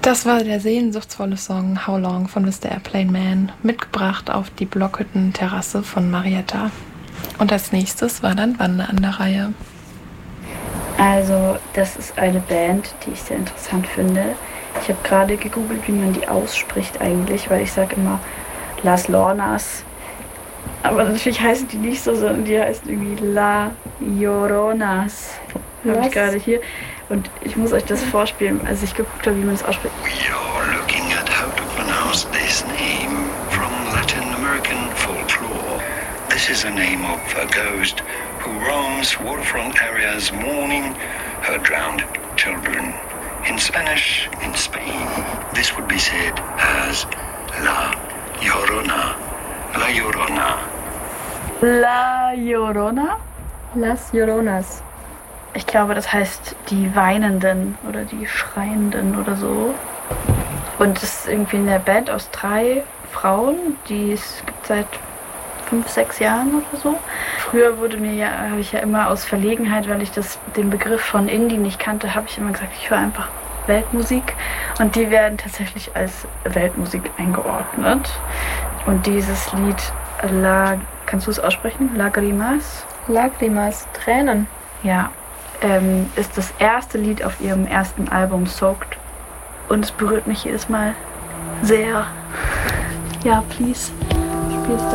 Das war der sehnsuchtsvolle Song How Long von Mr. Airplane Man, mitgebracht auf die Blockhütten-Terrasse von Marietta. Und als nächstes war dann Wanda an der Reihe. Also, das ist eine Band, die ich sehr interessant finde. Ich habe gerade gegoogelt, wie man die ausspricht eigentlich, weil ich sage immer Las Lornas. Aber natürlich heißen die nicht so, sondern die heißen irgendwie La Lloronas. Habe ich gerade hier. Und ich muss euch das vorspielen, als ich geguckt habe, wie man es ausspricht. We are looking at how to pronounce this name from Latin American folklore. This is a name of a ghost who roams waterfront areas mourning her drowned children. In Spanish, in Spain, this would be said as La Llorona. La Llorona. La Llorona? Las Lloronas. Ich glaube, das heißt die Weinenden oder die Schreienden oder so. Und es ist irgendwie eine Band aus 3 Frauen, die es gibt seit 5, 6 Jahren oder so. Früher habe ich ja immer aus Verlegenheit, weil ich den Begriff von Indie nicht kannte, habe ich immer gesagt, ich höre einfach Weltmusik. Und die werden tatsächlich als Weltmusik eingeordnet. Und dieses Lied, kannst du es aussprechen? Lagrimas? Lagrimas, Tränen. Ja, ist das erste Lied auf ihrem ersten Album Soaked. Und es berührt mich jedes Mal sehr. Ja, please, spiel's da.